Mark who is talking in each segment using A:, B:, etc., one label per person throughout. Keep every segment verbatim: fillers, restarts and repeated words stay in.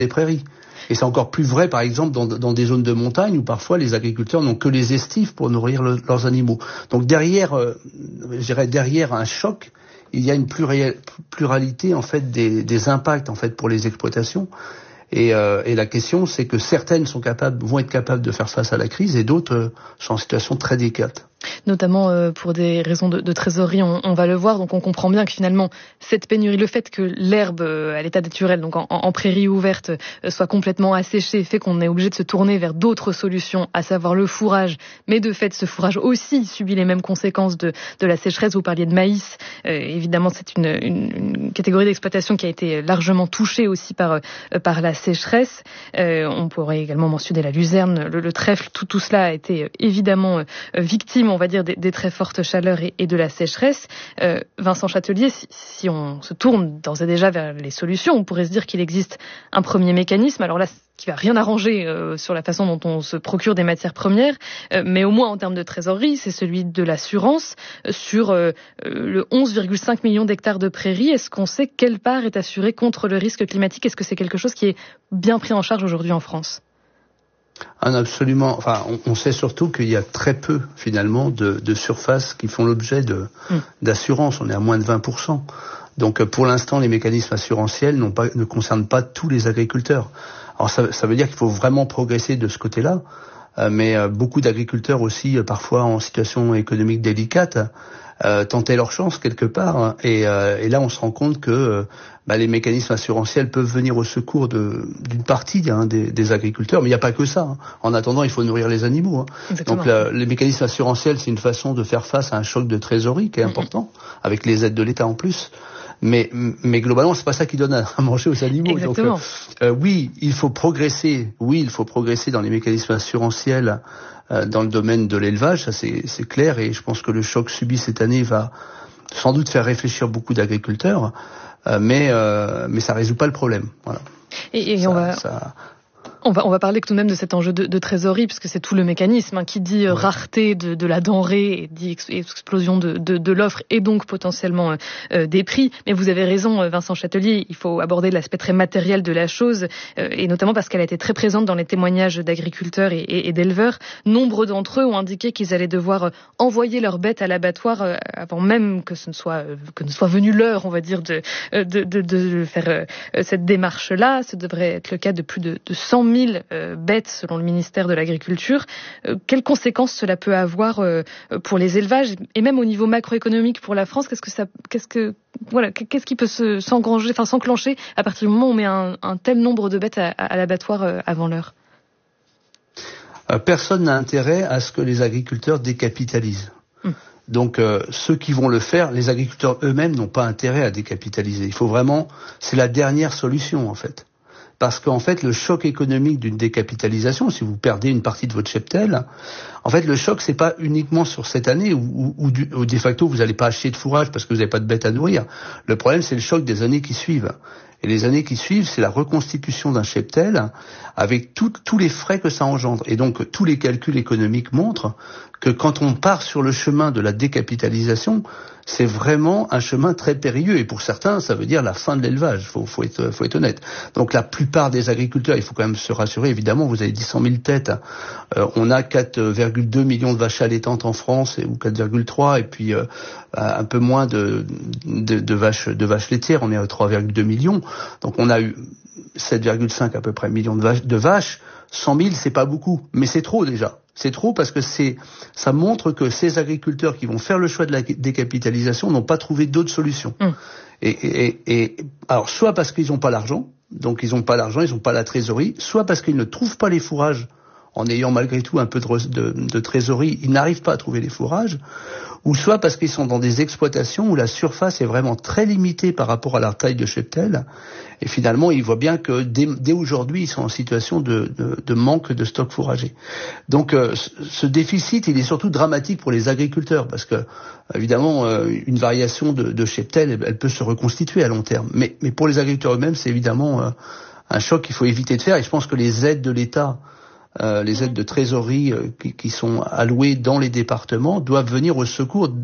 A: des prairies. Et c'est encore plus vrai, par exemple, dans, dans des zones de montagne où parfois les agriculteurs n'ont que les estives pour nourrir le, leurs animaux. Donc derrière, euh, je dirais derrière un choc, il y a une pluralité en fait des, des impacts en fait pour les exploitations. Et, euh, et la question, c'est que certaines sont capables, vont être capables de faire face à la crise, et d'autres euh, sont en situation très délicate.
B: Notamment euh, pour des raisons de, de trésorerie, on, on va le voir. Donc on comprend bien que finalement, cette pénurie, le fait que l'herbe euh, à l'état naturel, donc en, en prairie ouverte, euh, soit complètement asséchée, fait qu'on est obligé de se tourner vers d'autres solutions, à savoir le fourrage. Mais de fait, ce fourrage aussi subit les mêmes conséquences de, de la sécheresse. Vous parliez de maïs. Euh, évidemment, c'est une, une, une catégorie d'exploitation qui a été largement touchée aussi par, euh, par la sécheresse. Euh, on pourrait également mentionner la luzerne, le, le trèfle. Tout, tout cela a été euh, évidemment euh, victime, on va dire, des, des très fortes chaleurs et, et de la sécheresse. Euh, Vincent Châtelier, si, si on se tourne d'ores et déjà vers les solutions, on pourrait se dire qu'il existe un premier mécanisme. Alors là, qui va rien arranger euh, sur la façon dont on se procure des matières premières, euh, mais au moins en termes de trésorerie, c'est celui de l'assurance euh, sur euh, le onze virgule cinq millions d'hectares de prairies. Est-ce qu'on sait quelle part est assurée contre le risque climatique? Est-ce que c'est quelque chose qui est bien pris en charge aujourd'hui en France?
A: Ah, absolument. Enfin, on, on sait surtout qu'il y a très peu, finalement, de, de surfaces qui font l'objet de, mmh. d'assurance. On est à moins de vingt pour cent. Donc, pour l'instant, les mécanismes assurantiels n'ont pas, ne concernent pas tous les agriculteurs. Alors, ça, ça veut dire qu'il faut vraiment progresser de ce côté-là. Euh, mais euh, beaucoup d'agriculteurs aussi, euh, parfois en situation économique délicate, euh, tentaient leur chance quelque part. Hein, et, euh, et là, on se rend compte que euh, bah, les mécanismes assurantiels peuvent venir au secours de, d'une partie hein, des, des agriculteurs. Mais il n'y a pas que ça. Hein. En attendant, il faut nourrir les animaux. Hein. Donc, la, les mécanismes assurantiels, c'est une façon de faire face à un choc de trésorerie qui est important, mmh. avec les aides de l'État en plus. Mais, mais globalement, c'est pas ça qui donne à, à manger aux animaux.
B: Exactement.
A: Donc, euh, euh, oui, il faut progresser. Oui, il faut progresser dans les mécanismes assurantiels euh, dans le domaine de l'élevage. Ça, c'est, c'est clair. Et je pense que le choc subi cette année va sans doute faire réfléchir beaucoup d'agriculteurs. Euh, mais, euh, mais ça résout pas le problème. Voilà.
B: Et, et
A: ça,
B: on va.
A: Ça...
B: On va, on va parler tout de même de cet enjeu de, de trésorerie, puisque c'est tout le mécanisme hein, qui dit euh, ouais. rareté de, de la denrée, et dit ex, explosion de, de, de l'offre et donc potentiellement euh, des prix. Mais vous avez raison, Vincent Châtelier, il faut aborder l'aspect très matériel de la chose, euh, et notamment parce qu'elle a été très présente dans les témoignages d'agriculteurs et, et, et d'éleveurs. Nombre d'entre eux ont indiqué qu'ils allaient devoir envoyer leurs bêtes à l'abattoir euh, avant même que ce ne soit euh, que ne soit venue l'heure, on va dire, de, de, de, de faire euh, cette démarche-là. Ce devrait être le cas de plus de, de cent mille euh, bêtes selon le ministère de l'Agriculture. Euh, quelles conséquences cela peut avoir euh, pour les élevages et même au niveau macroéconomique pour la France? Qu'est-ce que ça, qu'est-ce que, voilà, qu'est-ce qui peut se, s'engranger, enfin s'enclencher à partir du moment où on met un, un tel nombre de bêtes à, à l'abattoir euh, avant l'heure?
A: euh, Personne n'a intérêt à ce que les agriculteurs décapitalisent. Hum. Donc euh, ceux qui vont le faire, les agriculteurs eux-mêmes n'ont pas intérêt à décapitaliser. Il faut vraiment, c'est la dernière solution en fait. Parce qu'en fait, le choc économique d'une décapitalisation, si vous perdez une partie de votre cheptel, en fait, le choc, c'est pas uniquement sur cette année où, où, où de facto, vous n'allez pas acheter de fourrage parce que vous n'avez pas de bêtes à nourrir. Le problème, c'est le choc des années qui suivent. Et les années qui suivent, c'est la reconstitution d'un cheptel avec tout, tous les frais que ça engendre. Et donc, tous les calculs économiques montrent que quand on part sur le chemin de la décapitalisation, c'est vraiment un chemin très périlleux. Et pour certains, ça veut dire la fin de l'élevage. Faut, faut être, faut être honnête. Donc, la plupart des agriculteurs, il faut quand même se rassurer. Évidemment, vous avez dit cent mille têtes. Euh, on a quatre virgule deux millions de vaches allaitantes en France, ou quatre virgule trois, et puis euh, un peu moins de, de, de vaches, de vaches laitières. On est à trois virgule deux millions. Donc, on a eu sept virgule cinq à peu près millions de vaches. De vaches. cent mille, c'est pas beaucoup, mais c'est trop déjà. C'est trop parce que c'est, ça montre que ces agriculteurs qui vont faire le choix de la décapitalisation n'ont pas trouvé d'autres solutions. Mmh. Et, et, et alors, soit parce qu'ils n'ont pas l'argent, donc ils n'ont pas l'argent, ils n'ont pas la trésorerie, soit parce qu'ils ne trouvent pas les fourrages, en ayant malgré tout un peu de, de, de trésorerie, ils n'arrivent pas à trouver les fourrages, ou soit parce qu'ils sont dans des exploitations où la surface est vraiment très limitée par rapport à leur taille de cheptel, et finalement ils voient bien que dès, dès aujourd'hui ils sont en situation de, de, de manque de stock fourragé. Donc euh, ce déficit il est surtout dramatique pour les agriculteurs, parce que évidemment euh, une variation de, de cheptel elle, elle peut se reconstituer à long terme, mais, mais pour les agriculteurs eux-mêmes c'est évidemment euh, un choc qu'il faut éviter de faire, et je pense que les aides de l'État, Euh, les aides de trésorerie euh, qui, qui sont allouées dans les départements doivent venir au secours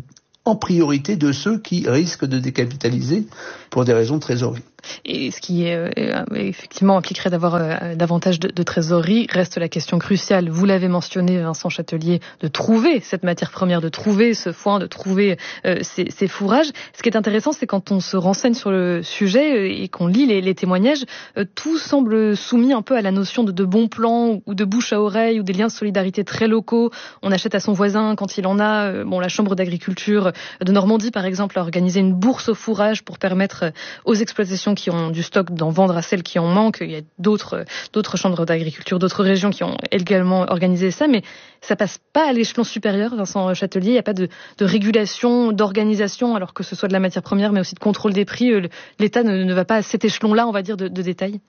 A: en priorité de ceux qui risquent de décapitaliser pour des raisons de trésorerie.
B: Et ce qui est, euh, effectivement impliquerait d'avoir euh, davantage de, de trésorerie, reste la question cruciale. Vous l'avez mentionné, Vincent Châtelier, de trouver cette matière première, de trouver ce foin, de trouver euh, ces, ces fourrages. Ce qui est intéressant, c'est quand on se renseigne sur le sujet et qu'on lit les, les témoignages, euh, tout semble soumis un peu à la notion de, de bon plan ou de bouche à oreille ou des liens de solidarité très locaux. On achète à son voisin quand il en a. Euh, bon, la Chambre d'agriculture de Normandie, par exemple, a organisé une bourse au fourrage pour permettre aux exploitations qui ont du stock d'en vendre à celles qui en manquent. Il y a d'autres, d'autres chambres d'agriculture, d'autres régions qui ont également organisé ça, mais ça passe pas à l'échelon supérieur, Vincent Châtelier. Il n'y a pas de, de régulation, d'organisation, alors que ce soit de la matière première, mais aussi de contrôle des prix. L'État ne, ne va pas à cet échelon-là, on va dire, de, de détail.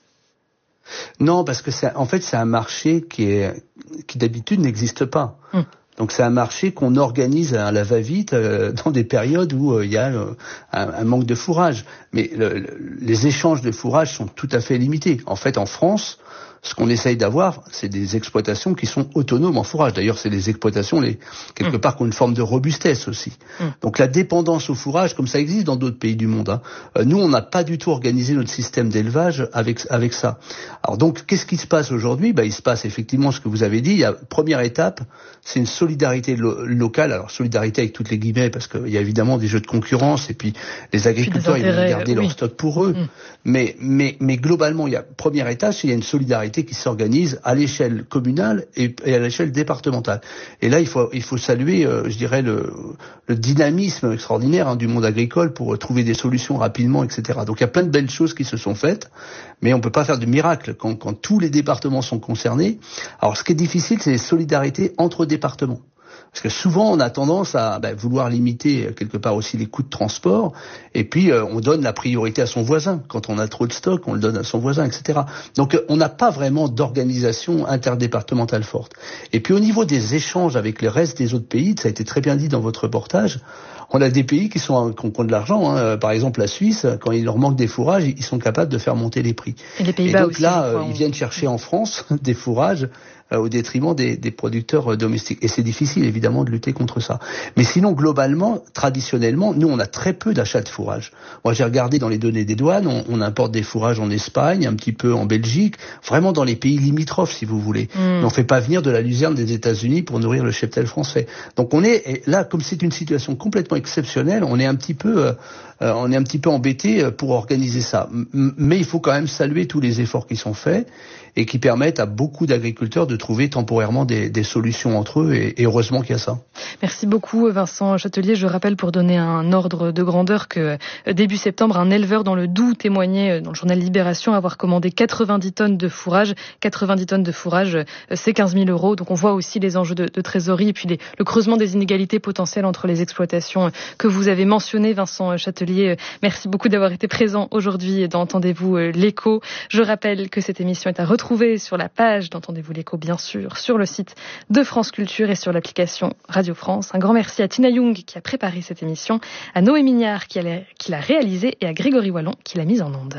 A: Non, parce que c'est, en fait, c'est un marché qui est, qui d'habitude n'existe pas. Hum. Donc c'est un marché qu'on organise à la va-vite euh, dans des périodes où il euh, y a euh, un, un manque de fourrage. Mais le, le, les échanges de fourrage sont tout à fait limités. En fait, en France, ce qu'on essaye d'avoir, c'est des exploitations qui sont autonomes en fourrage. D'ailleurs, c'est des exploitations, les, quelque part, qui ont une forme de robustesse aussi. Mmh. Donc la dépendance au fourrage, comme ça existe dans d'autres pays du monde, hein, euh, nous, on n'a pas du tout organisé notre système d'élevage avec, avec ça. Alors donc, qu'est-ce qui se passe aujourd'hui ? Ben, il se passe effectivement ce que vous avez dit. Il y a, première étape, c'est une solidarité lo- locale. Alors, solidarité avec toutes les guillemets, parce qu'il y a évidemment des jeux de concurrence, et puis les agriculteurs, ils veulent garder oui. leur stock pour eux. Mmh. Mais, mais, mais globalement, il y a, première étape, il y a une solidarité qui s'organise à l'échelle communale et, et à l'échelle départementale. Et là, il faut, il faut saluer, euh, je dirais, le, le dynamisme extraordinaire hein, du monde agricole pour euh, trouver des solutions rapidement, et cetera. Donc, il y a plein de belles choses qui se sont faites, mais on peut pas faire de miracle quand, quand tous les départements sont concernés. Alors, ce qui est difficile, c'est les solidarités entre départements. Parce que souvent, on a tendance à ben, vouloir limiter quelque part aussi les coûts de transport, et puis euh, on donne la priorité à son voisin. Quand on a trop de stock, on le donne à son voisin, et cetera. Donc, euh, on n'a pas vraiment d'organisation interdépartementale forte. Et puis, au niveau des échanges avec le reste des autres pays, ça a été très bien dit dans votre reportage, on a des pays qui sont qui ont de l'argent. Hein. Par exemple, la Suisse, quand il leur manque des fourrages, ils sont capables de faire monter les prix.
B: Et les Pays-Bas
A: et donc
B: aussi,
A: là,
B: quoi, on...
A: ils viennent chercher en France des fourrages euh, au détriment des, des producteurs euh, domestiques. Et c'est difficile, évidemment, de lutter contre ça. Mais sinon, globalement, traditionnellement, nous, on a très peu d'achats de fourrage. Moi, j'ai regardé dans les données des douanes, on, on importe des fourrages en Espagne, un petit peu en Belgique, vraiment dans les pays limitrophes, si vous voulez. Mm. Mais on fait pas venir de la luzerne des États-Unis pour nourrir le cheptel français. Donc on est là, comme c'est une situation complètement exceptionnelle, on est un petit peu, euh, on est un petit peu embêté pour organiser ça. M- mais il faut quand même saluer tous les efforts qui sont faits et qui permettent à beaucoup d'agriculteurs de trouver temporairement des, des solutions entre eux, et, et heureusement qu'il y a ça.
B: Merci beaucoup Vincent Châtelier. Je rappelle, pour donner un ordre de grandeur, que début septembre, un éleveur dans le Doubs témoignait dans le journal Libération avoir commandé quatre-vingt-dix tonnes de fourrage. quatre-vingt-dix tonnes de fourrage, c'est quinze mille euros. Donc on voit aussi les enjeux de, de trésorerie et puis les, le creusement des inégalités potentielles entre les exploitations que vous avez mentionnées, Vincent Châtelier. Merci beaucoup d'avoir été présent aujourd'hui dans Entendez-vous l'écho. Je rappelle que cette émission est à retrouver sur la page d'Entendez-vous l'écho, bien sûr, sur le site de France Culture et sur l'application Radio France. Un grand merci à Tina Young qui a préparé cette émission, à Noé Mignard qui l'a réalisée et à Grégory Wallon qui l'a mise en onde.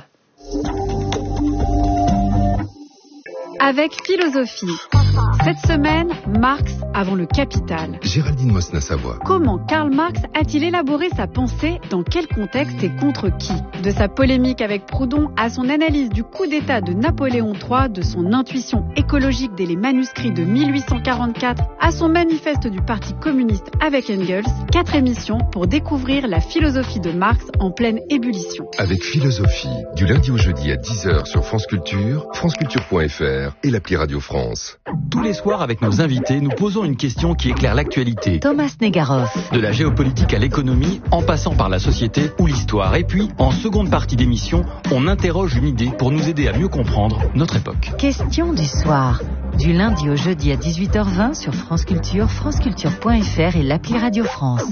C: Avec philosophie. Cette semaine, Marx avant le Capital.
D: Géraldine Mosna-Savoie.
C: Comment Karl Marx a-t-il élaboré sa pensée, dans quel contexte et contre qui ? De sa polémique avec Proudhon à son analyse du coup d'État de Napoléon trois, de son intuition écologique dès les manuscrits de mille huit cent quarante-quatre à son manifeste du Parti communiste avec Engels, quatre émissions pour découvrir la philosophie de Marx en pleine ébullition.
D: Avec philosophie, du lundi au jeudi à dix heures sur France Culture, franceculture point f r et l'appli Radio France.
E: Tous les soirs, avec nos invités, nous posons une question qui éclaire l'actualité.
F: Thomas Negaroff.
E: De la géopolitique à l'économie, en passant par la société ou l'histoire. Et puis, en seconde partie d'émission, on interroge une idée pour nous aider à mieux comprendre notre époque.
F: Question du soir. Du lundi au jeudi à dix-huit heures vingt sur France Culture, franceculture point f r et l'appli Radio France.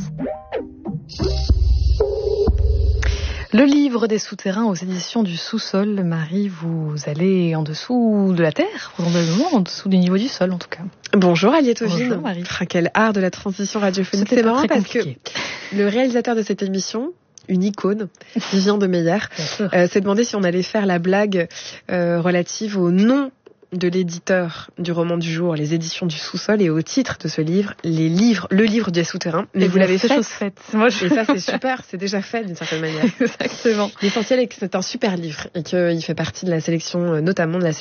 B: Le livre des souterrains aux éditions du Sous-sol. Marie, vous allez en dessous de la terre, probablement en dessous du niveau du sol en tout cas.
G: Bonjour Aliette Ovine.
B: Bonjour Marie.
G: Quel art de la transition radiophonique. C'est marrant parce compliqué. que le réalisateur de cette émission, une icône, Vivien de Meyer, euh, s'est demandé si on allait faire la blague euh, relative au nom de l'éditeur du roman du jour, les éditions du sous-sol, et au titre de ce livre, les livres, le livre des souterrains. Mais et vous l'avez fait.
B: Faite. Moi, je...
G: Et ça, c'est super, c'est déjà fait d'une certaine manière.
B: Exactement.
G: L'essentiel est que c'est un super livre et qu'il fait partie de la sélection, notamment de la sélection